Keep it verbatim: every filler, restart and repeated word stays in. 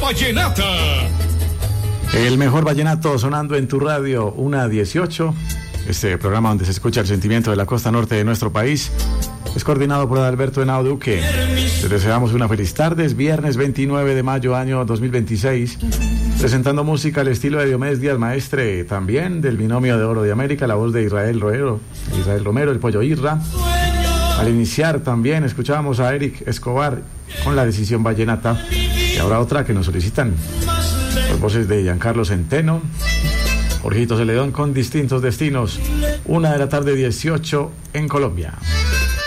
vallenata. El mejor vallenato sonando en tu radio, una dieciocho. Este programa donde se escucha el sentimiento de la costa norte de nuestro país es coordinado por Alberto Henao Duque. Les deseamos una feliz tarde. Es viernes veintinueve de mayo, año dos mil veintiséis. Presentando música al estilo de Diomedes Díaz Maestre, también del binomio de oro de América, la voz de Israel Romero, Israel Romero, el Pollo Irra. Al iniciar también escuchábamos a Eric Escobar con La Decisión Vallenata. Y ahora otra que nos solicitan. Las voces de Giancarlo Centeno, Jorgito Celedón con Distintos Destinos. Una de la tarde dieciocho en Colombia.